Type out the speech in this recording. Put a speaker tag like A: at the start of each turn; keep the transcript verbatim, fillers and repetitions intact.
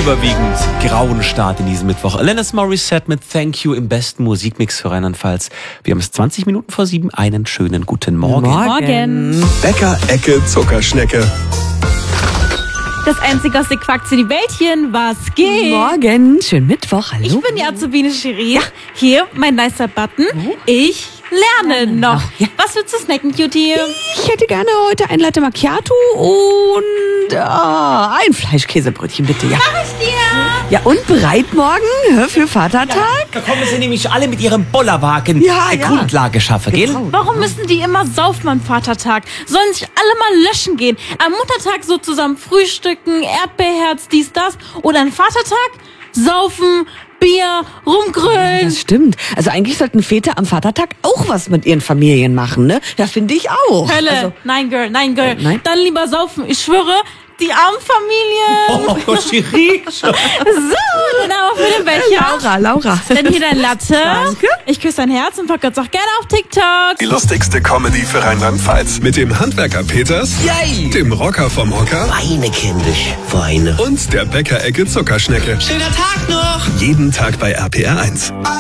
A: überwiegend grauen Start in diesem Mittwoch. Alanis Morissette mit Thank You im besten Musikmix für Rheinland-Pfalz. Wir haben es zwanzig Minuten vor sieben. Einen schönen guten Morgen.
B: Morgen.
C: Bäcker, Ecke, Zuckerschnecke.
B: Das einzige aus der Quacks in die Bällchen, was geht?
D: Morgen, schönen Mittwoch, hallo.
B: Ich bin die Azubine Shirin. Ja. Hier, mein nicer Button. Ich lerne noch.
D: Ja.
B: Was willst du snacken, Cutie?
D: Ich hätte gerne heute ein Latte Macchiato und äh, ein Fleischkäsebrötchen, bitte, ja.
B: Mach ich dir.
D: Ja, und bereit morgen für Vatertag?
A: Da kommen sie nämlich alle mit ihrem Bollerwagen
D: Ja,
A: eine
D: ja.
A: Grundlage schaffen, gell?
D: Genau.
B: Warum müssen die immer saufen am Vatertag? Sollen sich alle mal löschen gehen? Am Muttertag so zusammen frühstücken, Erdbeerherz, dies, das. Oder am Vatertag saufen, Bier, rumgrölen.
D: Das stimmt. Also eigentlich sollten Väter am Vatertag auch was mit ihren Familien machen, ne? Das finde ich auch.
B: Hölle.
D: Also,
B: nein, Girl, nein, Girl.
D: Äh, nein?
B: Dann lieber saufen. Ich schwöre, die armen Familien.
A: Oh, Shirin.
B: So, dann aber für den Becher.
D: Laura, Laura.
B: Dann hier dein Latte.
D: Danke.
B: Ich küsse dein Herz und pack uns auch gerne auf TikTok.
C: Die lustigste Comedy für Rheinland-Pfalz. Mit dem Handwerker Peters,
E: Yay!
C: dem Rocker vom Hocker
E: Weine, kindisch, Weine.
C: und der Bäcker, Ecke, Zuckerschnecke.
E: Schöner Tag noch!
C: Jeden Tag bei R P R eins.